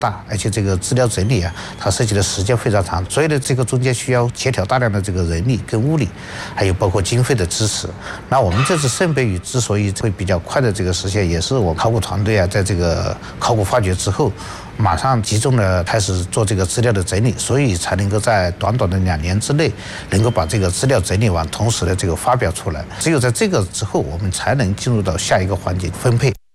大，而且这个资料整理啊，它涉及的时间非常长，所以呢，这个中间需要协调大量的这个人力跟物力，还有包括经费的支持。那我们这次圣杯鱼之所以会比较快的这个实现，也是我考古团队啊，在这个考古发掘之后，马上集中的开始做这个资料的整理，所以才能够在短短的2年之内，能够把这个资料整理完，同时的这个发表出来。只有在这个之后，我们才能进入到下一个环节分配。